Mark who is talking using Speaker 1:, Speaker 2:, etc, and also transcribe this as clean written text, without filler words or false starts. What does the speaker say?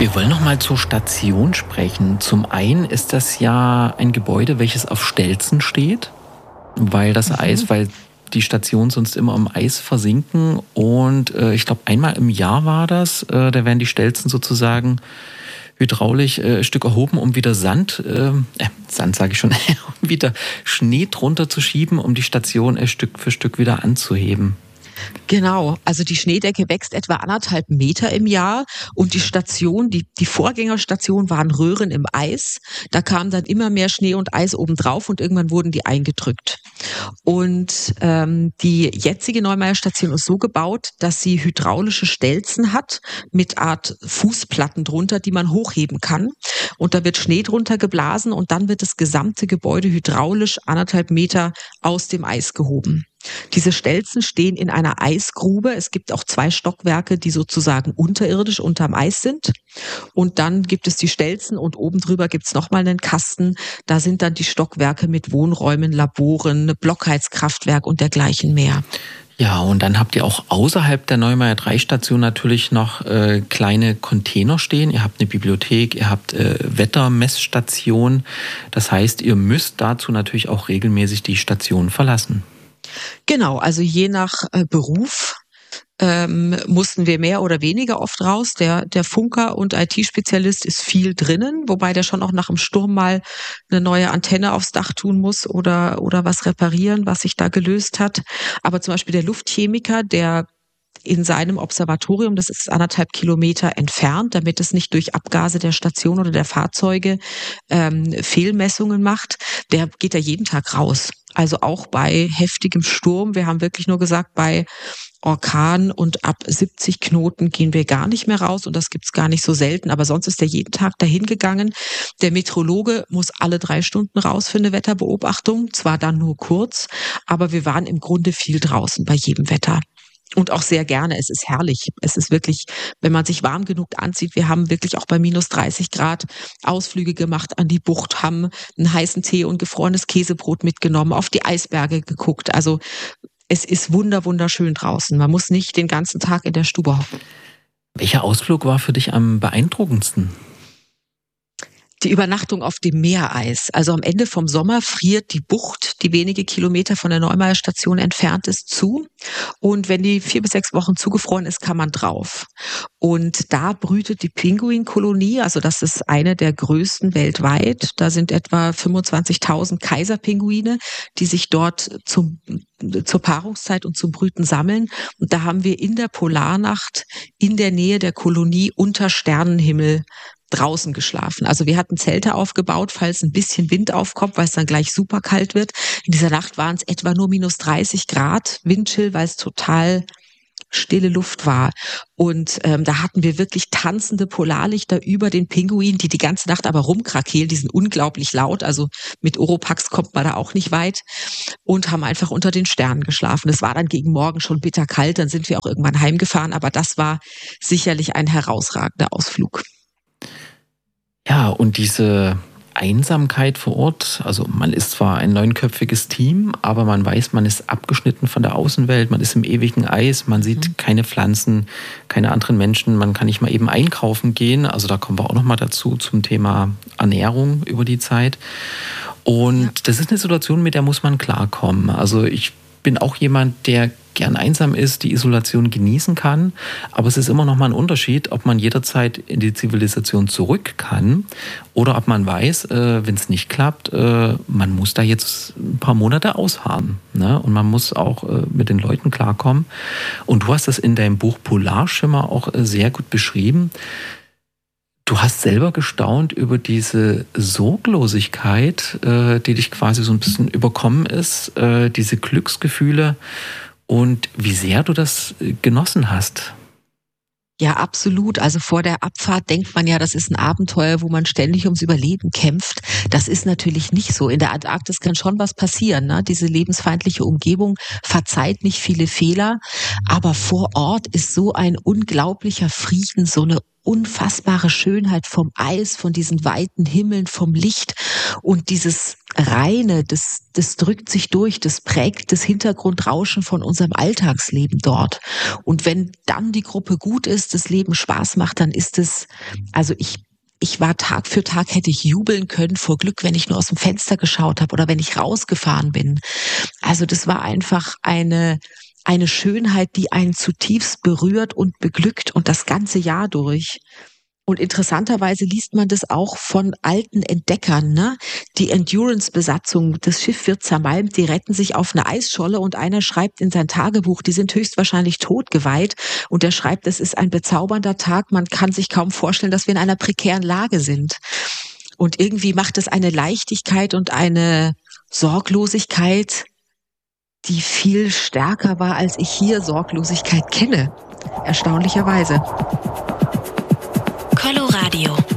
Speaker 1: Wir wollen noch mal zur Station sprechen. Zum einen ist das ja ein Gebäude, welches auf Stelzen steht, weil die Stationen sonst immer im Eis versinken. Und ich glaube, einmal im Jahr war das. Da werden die Stelzen sozusagen hydraulisch ein Stück erhoben, um wieder Sand sage ich schon, um wieder Schnee drunter zu schieben, um die Station Stück für Stück wieder anzuheben.
Speaker 2: Genau, also die Schneedecke wächst etwa 1,5 Meter im Jahr und die Station, die Vorgängerstation waren Röhren im Eis. Da kam dann immer mehr Schnee und Eis obendrauf und irgendwann wurden die eingedrückt. Und die jetzige Neumeier Station ist so gebaut, dass sie hydraulische Stelzen hat mit Art Fußplatten drunter, die man hochheben kann. Und da wird Schnee drunter geblasen und dann wird das gesamte Gebäude hydraulisch 1,5 Meter aus dem Eis gehoben. Diese Stelzen stehen in einer Eisgrube. Es gibt auch 2 Stockwerke, die sozusagen unterirdisch unterm Eis sind. Und dann gibt es die Stelzen und oben drüber gibt es nochmal einen Kasten. Da sind dann die Stockwerke mit Wohnräumen, Laboren, Blockheizkraftwerk und dergleichen mehr.
Speaker 1: Ja, und dann habt ihr auch außerhalb der Neumeier 3 Station natürlich noch kleine Container stehen. Ihr habt eine Bibliothek, ihr habt Wettermessstation. Das heißt, ihr müsst dazu natürlich auch regelmäßig die Station verlassen.
Speaker 2: Genau, also je nach Beruf mussten wir mehr oder weniger oft raus. Der Funker und IT-Spezialist ist viel drinnen, wobei der schon auch nach dem Sturm mal eine neue Antenne aufs Dach tun muss oder was reparieren, was sich da gelöst hat. Aber zum Beispiel der Luftchemiker, der in seinem Observatorium, das ist 1,5 Kilometer entfernt, damit es nicht durch Abgase der Station oder der Fahrzeuge Fehlmessungen macht, der geht da jeden Tag raus. Also auch bei heftigem Sturm. Wir haben wirklich nur gesagt, bei Orkan und ab 70 Knoten gehen wir gar nicht mehr raus und das gibt's gar nicht so selten. Aber sonst ist er jeden Tag dahin gegangen. Der Meteorologe muss alle 3 Stunden raus für eine Wetterbeobachtung. Zwar dann nur kurz, aber wir waren im Grunde viel draußen bei jedem Wetter. Und auch sehr gerne. Es ist herrlich. Es ist wirklich, wenn man sich warm genug anzieht. Wir haben wirklich auch bei minus 30 Grad Ausflüge gemacht an die Bucht, haben einen heißen Tee und gefrorenes Käsebrot mitgenommen, auf die Eisberge geguckt. Also es ist wunderschön draußen. Man muss nicht den ganzen Tag in der Stube hocken.
Speaker 1: Welcher Ausflug war für dich am beeindruckendsten?
Speaker 2: Die Übernachtung auf dem Meereis. Also am Ende vom Sommer friert die Bucht, die wenige Kilometer von der Neumeier Station entfernt ist, zu. Und wenn die 4 bis 6 Wochen zugefroren ist, kann man drauf. Und da brütet die Pinguinkolonie, also das ist eine der größten weltweit. Da sind etwa 25.000 Kaiserpinguine, die sich dort zur Paarungszeit und zum Brüten sammeln. Und da haben wir in der Polarnacht in der Nähe der Kolonie unter Sternenhimmel draußen geschlafen. Also wir hatten Zelte aufgebaut, falls ein bisschen Wind aufkommt, weil es dann gleich super kalt wird. In dieser Nacht waren es etwa nur minus 30 Grad Windchill, weil es total stille Luft war. Und da hatten wir wirklich tanzende Polarlichter über den Pinguinen, die ganze Nacht aber rumkrakehlen. Die sind unglaublich laut. Also mit Oropax kommt man da auch nicht weit. Und haben einfach unter den Sternen geschlafen. Es war dann gegen Morgen schon bitterkalt. Dann sind wir auch irgendwann heimgefahren. Aber das war sicherlich ein herausragender Ausflug.
Speaker 1: Ja, und diese Einsamkeit vor Ort, also man ist zwar ein 9-köpfiges Team, aber man weiß, man ist abgeschnitten von der Außenwelt, man ist im ewigen Eis, man sieht keine Pflanzen, keine anderen Menschen, man kann nicht mal eben einkaufen gehen, also da kommen wir auch nochmal dazu zum Thema Ernährung über die Zeit. Und das ist eine Situation, mit der muss man klarkommen. Also ich bin auch jemand, der gern einsam ist, die Isolation genießen kann. Aber es ist immer noch mal ein Unterschied, ob man jederzeit in die Zivilisation zurück kann oder ob man weiß, wenn es nicht klappt, man muss da jetzt ein paar Monate ausharren. Ne? Und man muss auch mit den Leuten klarkommen. Und du hast das in deinem Buch Polarschimmer auch sehr gut beschrieben. Du hast selber gestaunt über diese Sorglosigkeit, die dich quasi so ein bisschen überkommen ist, diese Glücksgefühle und wie sehr du das genossen hast.
Speaker 2: Ja, absolut. Also vor der Abfahrt denkt man ja, das ist ein Abenteuer, wo man ständig ums Überleben kämpft. Das ist natürlich nicht so. In der Antarktis kann schon was passieren, ne? Diese lebensfeindliche Umgebung verzeiht nicht viele Fehler. Aber vor Ort ist so ein unglaublicher Frieden, so eine unfassbare Schönheit vom Eis, von diesen weiten Himmeln, vom Licht und dieses Reine, das drückt sich durch, das prägt das Hintergrundrauschen von unserem Alltagsleben dort. Und wenn dann die Gruppe gut ist, das Leben Spaß macht, dann ist es, also ich war Tag für Tag, hätte ich jubeln können vor Glück, wenn ich nur aus dem Fenster geschaut habe oder wenn ich rausgefahren bin. Also das war einfach eine Schönheit, die einen zutiefst berührt und beglückt und das ganze Jahr durch. Und interessanterweise liest man das auch von alten Entdeckern, ne? Die Endurance-Besatzung, das Schiff wird zermalmt, die retten sich auf eine Eisscholle und einer schreibt in sein Tagebuch, die sind höchstwahrscheinlich totgeweiht und er schreibt, es ist ein bezaubernder Tag, man kann sich kaum vorstellen, dass wir in einer prekären Lage sind. Und irgendwie macht es eine Leichtigkeit und eine Sorglosigkeit, die viel stärker war, als ich hier Sorglosigkeit kenne. Erstaunlicherweise.
Speaker 3: Coloradio.